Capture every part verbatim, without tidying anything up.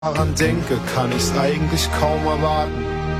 daran denke, kann ich's eigentlich kaum erwarten.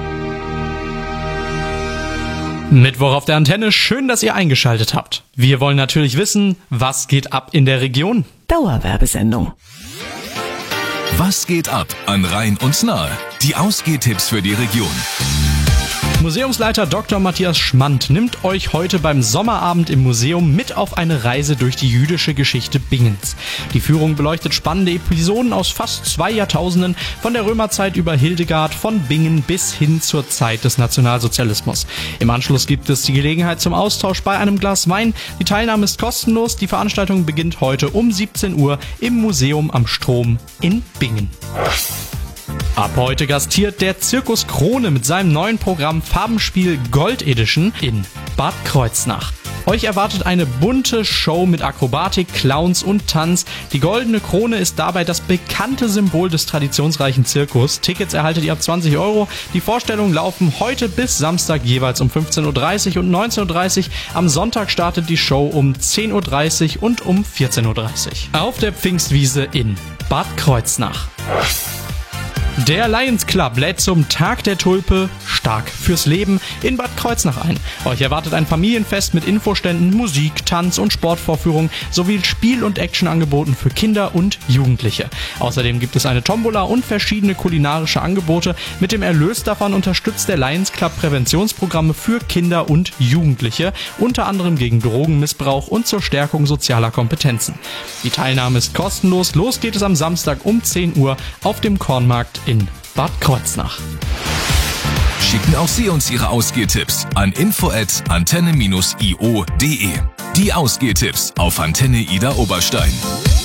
Mittwoch auf der Antenne, schön, dass ihr eingeschaltet habt. Wir wollen natürlich wissen, was geht ab in der Region? Dauerwerbesendung. Was geht ab an Rhein und Nahe? Die Ausgehtipps für die Region. Museumsleiter Doktor Matthias Schmand nimmt euch heute beim Sommerabend im Museum mit auf eine Reise durch die jüdische Geschichte Bingens. Die Führung beleuchtet spannende Episoden aus fast zwei Jahrtausenden, von der Römerzeit über Hildegard, von Bingen bis hin zur Zeit des Nationalsozialismus. Im Anschluss gibt es die Gelegenheit zum Austausch bei einem Glas Wein. Die Teilnahme ist kostenlos. Die Veranstaltung beginnt heute um siebzehn Uhr im Museum am Strom in Bingen. Ab heute gastiert der Zirkus Krone mit seinem neuen Programm Farbenspiel Gold Edition in Bad Kreuznach. Euch erwartet eine bunte Show mit Akrobatik, Clowns und Tanz. Die goldene Krone ist dabei das bekannte Symbol des traditionsreichen Zirkus. Tickets erhaltet ihr ab zwanzig Euro. Die Vorstellungen laufen heute bis Samstag jeweils um fünfzehn Uhr dreißig und neunzehn Uhr dreißig. Am Sonntag startet die Show um zehn Uhr dreißig und um vierzehn Uhr dreißig. Auf der Pfingstwiese in Bad Kreuznach. Der Lions Club lädt zum Tag der Tulpe stark fürs Leben in Bad Kreuznach ein. Euch erwartet ein Familienfest mit Infoständen, Musik, Tanz und Sportvorführungen sowie Spiel- und Actionangeboten für Kinder und Jugendliche. Außerdem gibt es eine Tombola und verschiedene kulinarische Angebote. Mit dem Erlös davon unterstützt der Lions Club Präventionsprogramme für Kinder und Jugendliche, unter anderem gegen Drogenmissbrauch und zur Stärkung sozialer Kompetenzen. Die Teilnahme ist kostenlos. Los geht es am Samstag um zehn Uhr auf dem Kornmarkt in Bad Kreuznach. Schicken auch Sie uns Ihre Ausgehtipps an info at antenne dash i o punkt de. Die Ausgehtipps auf Antenne Ida Oberstein.